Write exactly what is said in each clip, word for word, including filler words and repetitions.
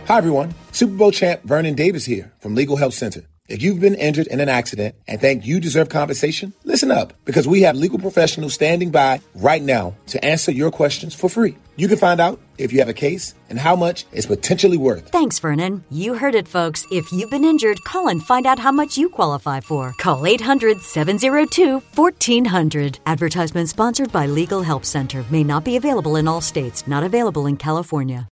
Hi, everyone. Super Bowl champ Vernon Davis here from Legal Help Center. If you've been injured in an accident and think you deserve compensation, listen up, because we have legal professionals standing by right now to answer your questions for free. You can find out if you have a case and how much it's potentially worth. Thanks, Vernon. You heard it, folks. If you've been injured, call and find out how much you qualify for. Call eight hundred, seven oh two, fourteen hundred. Advertisement sponsored by Legal Help Center. May not be available in all states. Not available in California.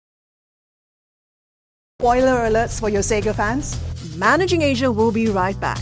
Spoiler alerts for your Sega fans. Managing Asia will be right back.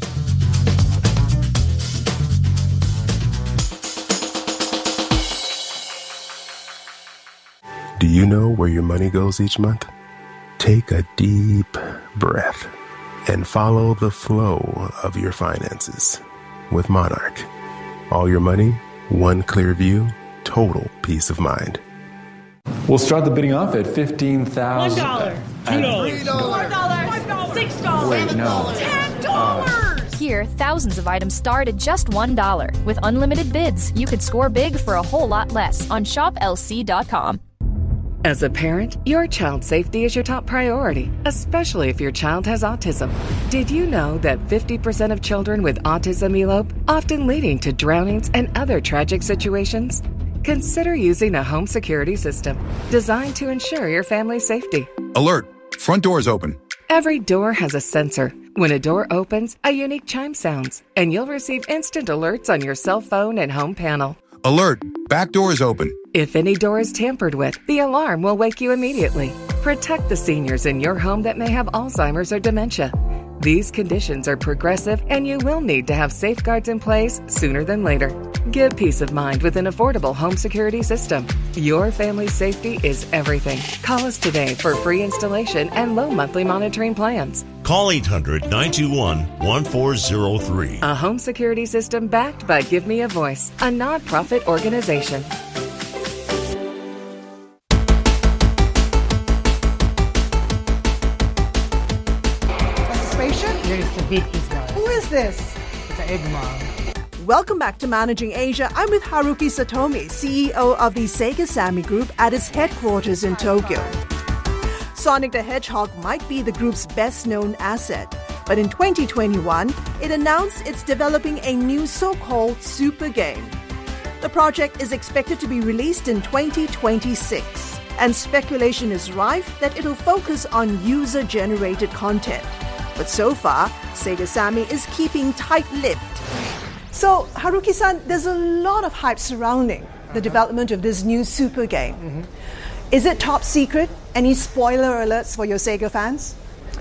Do you know where your money goes each month? Take a deep breath and follow the flow of your finances with Monarch. All your money, one clear view, total peace of mind. We'll start the bidding off at fifteen thousand dollars. one dollar. two dollars. four dollars. six dollars. Wait, no. ten dollars. Here, thousands of items start at just one dollar. With unlimited bids, you could score big for a whole lot less on shop L C dot com. As a parent, your child's safety is your top priority, especially if your child has autism. Did you know that fifty percent of children with autism elope, often leading to drownings and other tragic situations? Consider using a home security system designed to ensure your family's safety. Alert! Front door is open. Every door has a sensor. When a door opens, a unique chime sounds, and you'll receive instant alerts on your cell phone and home panel. Alert! Back door is open. If any door is tampered with, the alarm will wake you immediately. Protect the seniors in your home that may have Alzheimer's or dementia. These conditions are progressive, and you will need to have safeguards in place sooner than later. Give peace of mind with an affordable home security system. Your family's safety is everything. Call us today for free installation and low monthly monitoring plans. Call eight hundred, nine two one, one four zero three. A home security system backed by Give Me a Voice, a nonprofit organization. Who is this? It's an Eggman. Welcome back to Managing Asia. I'm with Haruki Satomi, C E O of the Sega Sammy Group at its headquarters in Tokyo. Sonic the Hedgehog might be the group's best-known asset, but in twenty twenty-one, it announced it's developing a new so-called super game. The project is expected to be released in twenty twenty-six, and speculation is rife that it'll focus on user-generated content. But so far, Sega Sammy is keeping tight-lipped. So, Haruki-san, there's a lot of hype surrounding the uh-huh. development of this new super game. Mm-hmm. Is it top secret? Any spoiler alerts for your Sega fans?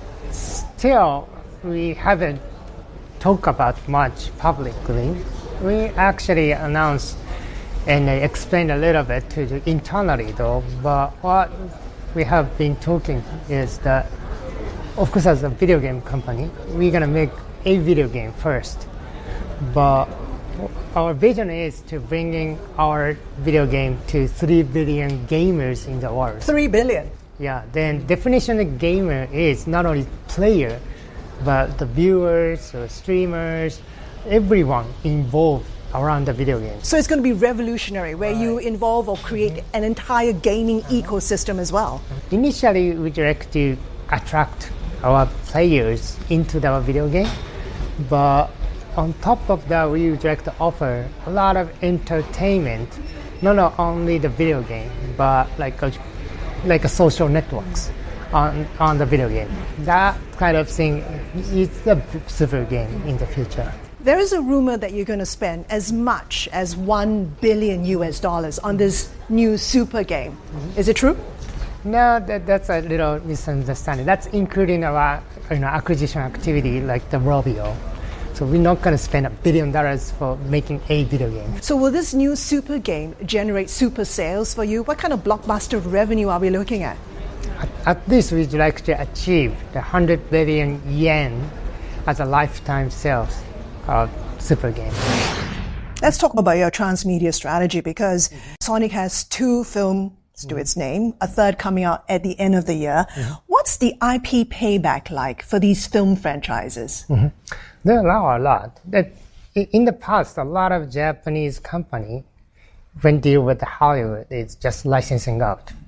Still, we haven't talked about much publicly. We actually announced and explained a little bit to the internally, though. But what we have been talking is that, of course, as a video game company, we're going to make a video game first. But our vision is to bringing our video game to three billion gamers in the world. three billion? Yeah, then definition of gamer is not only player, but the viewers, or streamers, everyone involved around the video game. So it's going to be revolutionary, where right. you involve or create mm-hmm. an entire gaming ecosystem as well. Initially, we'd like to attract our players into our video game, but on top of that, we would like to offer a lot of entertainment, not only the video game, but like a, like a social networks on on the video game. That kind of thing is the super game in the future. There is a rumor that you're going to spend as much as one billion U S dollars on this new super game. Mm-hmm. Is it true? No, that, that's a little misunderstanding. That's including our you know, acquisition activity like the Rovio. So we're not going to spend a billion dollars for making a video game. So will this new super game generate super sales for you? What kind of blockbuster revenue are we looking at? At, at least we'd like to achieve the one hundred billion yen as a lifetime sales of super game. Let's talk about your transmedia strategy, because mm-hmm. Sonic has two films to its name, a third coming out at the end of the year. Mm-hmm. What's the I P payback like for these film franchises? Mm-hmm. There are a lot. That in the past, a lot of Japanese companies, when deal with Hollywood, it's just licensing out.